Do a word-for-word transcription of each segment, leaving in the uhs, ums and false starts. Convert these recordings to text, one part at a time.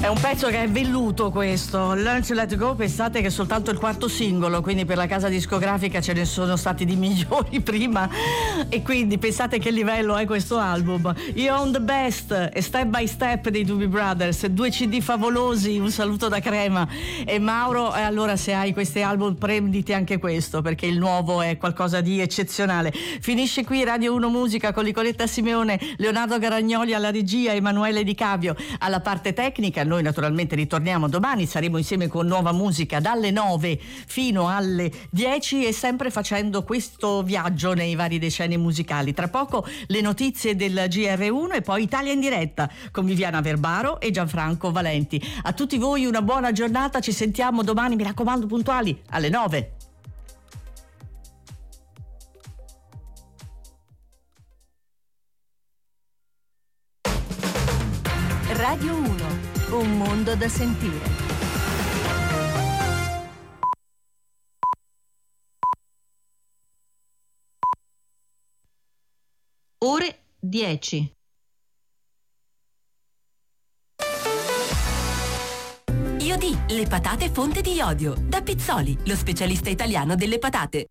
È un pezzo che è velluto questo, Learn to Let Go. Pensate che è soltanto il quarto singolo, quindi per la casa discografica ce ne sono stati di migliori prima, e quindi pensate che livello è questo album. You're on the Best e Step by Step dei Doobie Brothers, due C D favolosi, un saluto da Crema e Mauro. E allora se hai questi album prenditi anche questo, perché il nuovo è qualcosa di eccezionale. Finisce qui Radio uno Musica con Nicoletta Simeone, Leonardo Garagnoli alla regia, Emanuele Di Cavio alla parte tecnica. Noi naturalmente ritorniamo domani, saremo insieme con nuova musica dalle nove fino alle dieci e sempre facendo questo viaggio nei vari decenni musicali. Tra poco le notizie del G R uno e poi Italia in diretta con Viviana Verbaro e Gianfranco Valenti. A tutti voi una buona giornata, ci sentiamo domani, mi raccomando puntuali alle nove. Radio uno, un mondo da sentire. Ore dieci. Iodi, le patate fonte di iodio. Da Pizzoli, lo specialista italiano delle patate.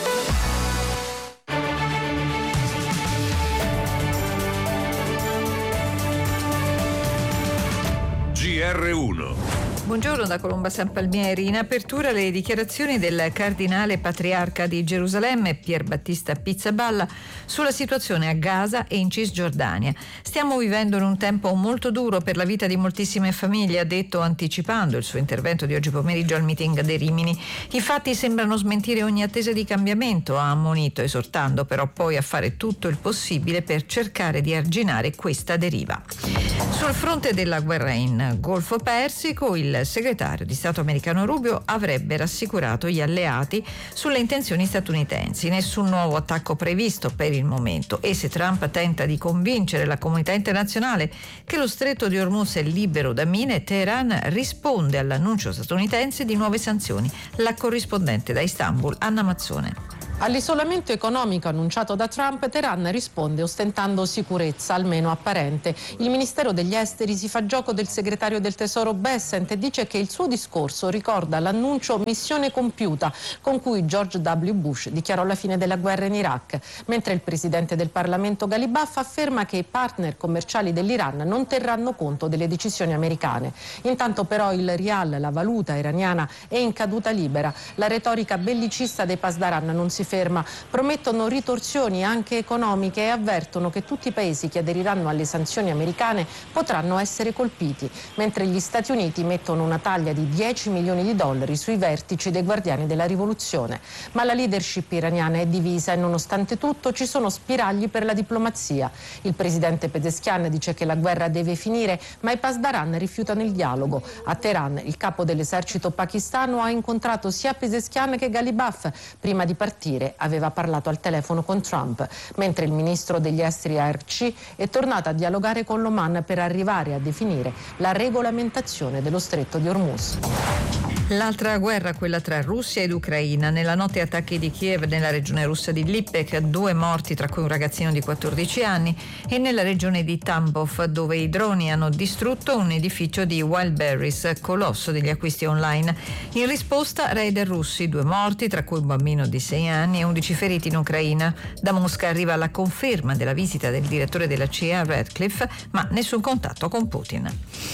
G R uno. Buongiorno da Colomba San Palmieri. In apertura le dichiarazioni del cardinale patriarca di Gerusalemme Pier Battista Pizzaballa sulla situazione a Gaza e in Cisgiordania. Stiamo vivendo in un tempo molto duro per la vita di moltissime famiglie, ha detto anticipando il suo intervento di oggi pomeriggio al meeting dei Rimini. I fatti sembrano smentire ogni attesa di cambiamento, ha ammonito, esortando però poi a fare tutto il possibile per cercare di arginare questa deriva. Sul fronte della guerra in Golfo Persico, il segretario di Stato americano Rubio avrebbe rassicurato gli alleati sulle intenzioni statunitensi. Nessun nuovo attacco previsto per il momento, e se Trump tenta di convincere la comunità internazionale che lo stretto di Hormuz è libero da mine, Teheran risponde all'annuncio statunitense di nuove sanzioni. La corrispondente da Istanbul, Anna Mazzone. All'isolamento economico annunciato da Trump, Teheran risponde ostentando sicurezza, almeno apparente. Il Ministero degli Esteri si fa gioco del segretario del Tesoro Bessent e dice che il suo discorso ricorda l'annuncio missione compiuta con cui George W. Bush dichiarò la fine della guerra in Iraq, mentre il presidente del Parlamento Ghalibaf afferma che i partner commerciali dell'Iran non terranno conto delle decisioni americane. Intanto però il rial, la valuta iraniana, è in caduta libera. La retorica bellicista dei Pasdaran non si ferma, promettono ritorsioni anche economiche e avvertono che tutti i paesi che aderiranno alle sanzioni americane potranno essere colpiti, mentre gli Stati Uniti mettono una taglia di dieci milioni di dollari sui vertici dei Guardiani della Rivoluzione. Ma la leadership iraniana è divisa e nonostante tutto ci sono spiragli per la diplomazia. Il presidente Pezeshkian dice che la guerra deve finire, ma i Pasdaran rifiutano il dialogo. A Teheran il capo dell'esercito pakistano ha incontrato sia Pezeshkian che Ghalibaf. Prima di partire aveva parlato al telefono con Trump, mentre il ministro degli esteri Arci è tornato a dialogare con l'Oman per arrivare a definire la regolamentazione dello stretto di Hormuz. L'altra guerra, quella tra Russia ed Ucraina. Nella notte attacchi di Kiev nella regione russa di Lipetsk, due morti tra cui un ragazzino di quattordici anni, e nella regione di Tambov dove i droni hanno distrutto un edificio di Wildberries, colosso degli acquisti online. In risposta raider russi, due morti tra cui un bambino di sei anni e undici feriti in Ucraina. Da Mosca arriva la conferma della visita del direttore della C I A Radcliffe, ma nessun contatto con Putin.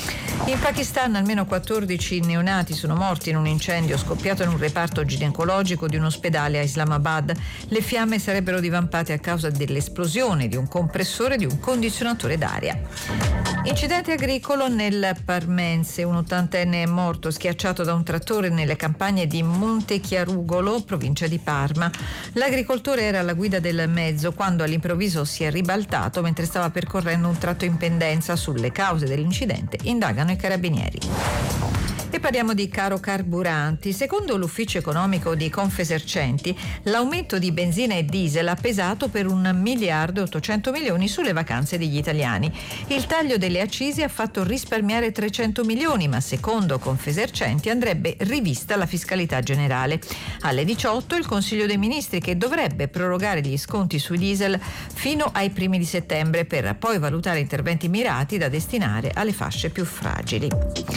In Pakistan almeno quattordici neonati sono morti in un incendio scoppiato in un reparto ginecologico di un ospedale a Islamabad. Le fiamme sarebbero divampate a causa dell'esplosione di un compressore di un condizionatore d'aria. Incidente agricolo nel Parmense. Un ottantenne è morto schiacciato da un trattore nelle campagne di Montechiarugolo, provincia di Parma. L'agricoltore era alla guida del mezzo quando all'improvviso si è ribaltato mentre stava percorrendo un tratto in pendenza. Sulle cause dell'incidente indagano i carabinieri. E parliamo di caro carburanti. Secondo l'ufficio economico di Confesercenti, l'aumento di benzina e diesel ha pesato per un miliardo e ottocento milioni sulle vacanze degli italiani. Il taglio delle accise ha fatto risparmiare trecento milioni, ma secondo Confesercenti andrebbe rivista la fiscalità generale. Alle diciotto il Consiglio dei Ministri, che dovrebbe prorogare gli sconti sui diesel fino ai primi di settembre per poi valutare interventi mirati da destinare alle fasce più fragili.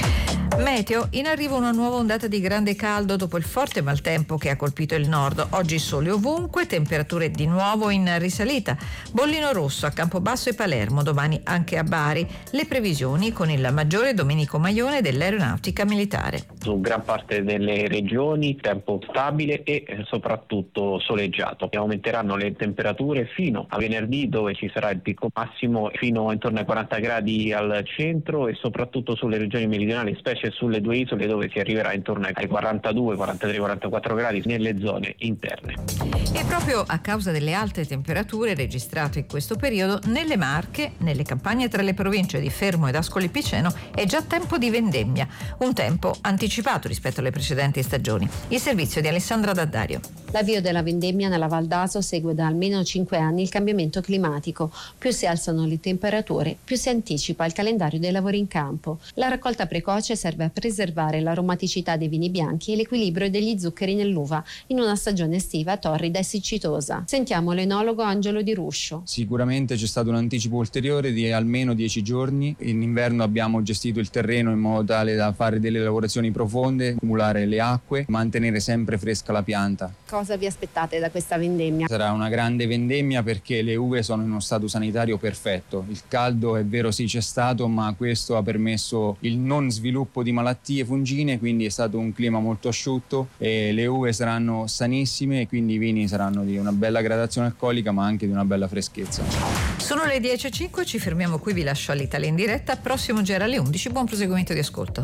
Meteo, in arrivo una nuova ondata di grande caldo dopo il forte maltempo che ha colpito il nord. Oggi sole ovunque, temperature di nuovo in risalita. Bollino rosso a Campobasso e Palermo, domani anche a Bari. Le previsioni con il maggiore Domenico Maione dell'Aeronautica Militare. Su gran parte delle regioni tempo stabile e soprattutto soleggiato. Aumenteranno le temperature fino a venerdì, dove ci sarà il picco massimo fino intorno ai quaranta gradi al centro e soprattutto sulle regioni meridionali, specie sulle due isole, dove si arriverà intorno ai quarantadue, quarantatré, quarantaquattro gradi nelle zone interne. E proprio a causa delle alte temperature registrate in questo periodo, nelle Marche, nelle campagne tra le province di Fermo ed Ascoli Piceno, è già tempo di vendemmia, un tempo anticipato rispetto alle precedenti stagioni. Il servizio di Alessandra Daddario. L'avvio della vendemmia nella Val d'Aso segue da almeno cinque anni il cambiamento climatico. Più si alzano le temperature, più si anticipa il calendario dei lavori in campo. La raccolta precoce serve a preservare l'aromaticità dei vini bianchi e l'equilibrio degli zuccheri nell'uva in una stagione estiva torrida e siccitosa. Sentiamo l'enologo Angelo Di Ruscio. Sicuramente c'è stato un anticipo ulteriore di almeno dieci giorni. In inverno abbiamo gestito il terreno in modo tale da fare delle lavorazioni profonde, accumulare le acque, mantenere sempre fresca la pianta. Cosa vi aspettate da questa vendemmia? Sarà una grande vendemmia perché le uve sono in uno stato sanitario perfetto. Il caldo è vero sì c'è stato, ma questo ha permesso il non sviluppo di malattie fungine, quindi è stato un clima molto asciutto e le uve saranno sanissime e quindi i vini saranno di una bella gradazione alcolica ma anche di una bella freschezza. Sono le dieci e cinque, ci fermiamo qui, vi lascio all'Italia in diretta. Prossimo giro alle undici, buon proseguimento di ascolto.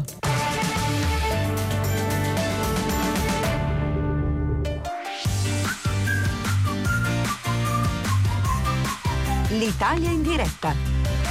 L'Italia in diretta.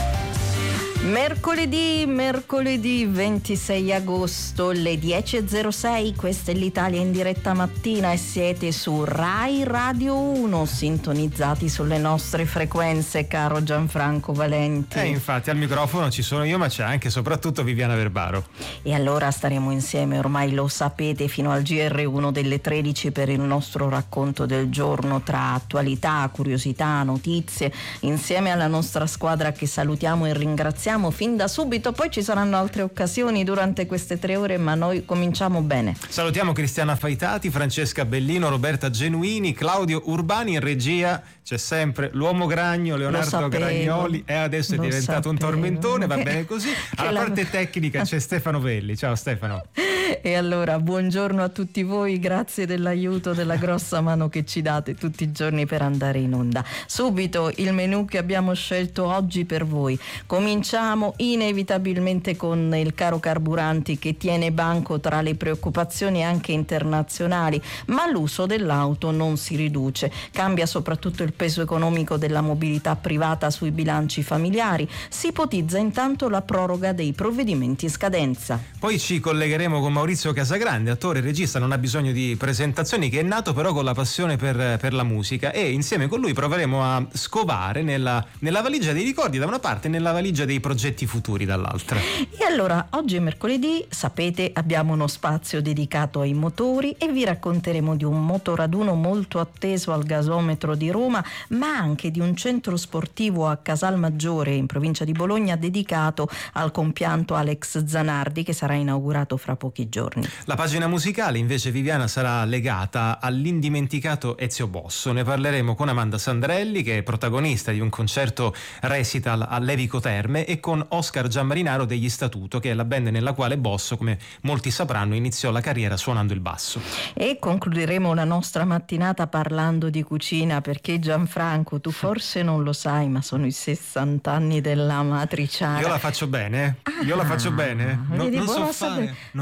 Mercoledì, mercoledì ventisei agosto, le dieci e zero sei, questa è l'Italia in diretta mattina e siete su Rai Radio uno, sintonizzati sulle nostre frequenze, caro Gianfranco Valenti. Eh, infatti al microfono ci sono io, ma c'è anche e soprattutto Viviana Verbaro. E allora staremo insieme, ormai lo sapete, fino al G R uno delle tredici per il nostro racconto del giorno tra attualità, curiosità, notizie, insieme alla nostra squadra che salutiamo e ringraziamo fin da subito. Poi ci saranno altre occasioni durante queste tre ore, ma noi cominciamo bene. Salutiamo Cristiana Faitati, Francesca Bellino, Roberta Genuini, Claudio Urbani. In regia c'è sempre l'uomo Gragno, Leonardo Gragnoli, e adesso è diventato sapevo. un tormentone, va bene così. Alla la... parte tecnica c'è Stefano Velli. Ciao Stefano. E allora buongiorno a tutti voi, grazie dell'aiuto, della grossa mano che ci date tutti i giorni per andare in onda. Subito il menù che abbiamo scelto oggi per voi. Cominciamo inevitabilmente con il caro carburanti, che tiene banco tra le preoccupazioni anche internazionali, ma l'uso dell'auto non si riduce. Cambia soprattutto il peso economico della mobilità privata sui bilanci familiari. Si ipotizza intanto la proroga dei provvedimenti in scadenza. Poi ci collegheremo con Maurizio Casagrande, attore e regista, non ha bisogno di presentazioni, che è nato però con la passione per, per la musica, e insieme con lui proveremo a scovare nella, nella valigia dei ricordi da una parte e nella valigia dei progetti futuri dall'altra. E allora oggi è mercoledì, sapete, abbiamo uno spazio dedicato ai motori e vi racconteremo di un motoraduno molto atteso al gasometro di Roma, ma anche di un centro sportivo a Casalmaggiore in provincia di Bologna dedicato al compianto Alex Zanardi, che sarà inaugurato fra pochi giorni. La pagina musicale invece, Viviana, sarà legata all'indimenticato Ezio Bosso. Ne parleremo con Amanda Sandrelli, che è protagonista di un concerto recital a Levico Terme, e con Oscar Gianmarinaro degli Statuto, che è la band nella quale Bosso, come molti sapranno, iniziò la carriera suonando il basso. E concluderemo la nostra mattinata parlando di cucina, perché Gianfranco, tu forse non lo sai, ma sono i sessanta anni della matriciana. Io la faccio bene, ah, io la faccio bene. Non, non, so fare, non so fare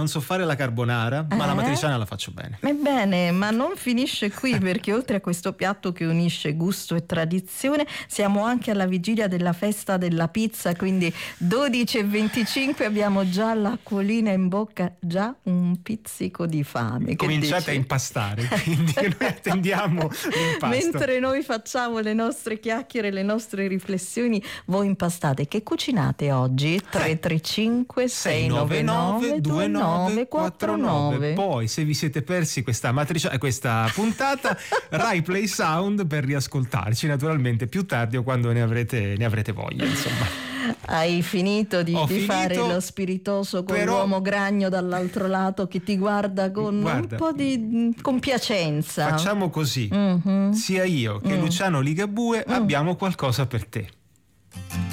fare la carbonara, ma Eh? la matriciana la faccio bene. Ebbene, ma non finisce qui, perché oltre a questo piatto che unisce gusto e tradizione, siamo anche alla vigilia della festa della pizza, quindi dodici e venticinque abbiamo già l'acquolina in bocca, già un pizzico di fame. Che Cominciate dici? a impastare, quindi noi attendiamo l'impasto. Mentre noi facciamo le nostre chiacchiere, le nostre riflessioni, voi impastate. Che cucinate oggi? tre tre cinque sei nove nove due nove quattro nove. Poi, se vi siete persi questa matricia, questa puntata, Rai Play Sound per riascoltarci naturalmente più tardi o quando ne avrete, ne avrete voglia, insomma. Hai finito di, Ho di finito, fare lo spiritoso con però- l'uomo gragno dall'altro lato che ti guarda con Guarda, un po' di mm, compiacenza. Facciamo così, Mhm. sia io che Mm. Luciano Ligabue abbiamo qualcosa per te.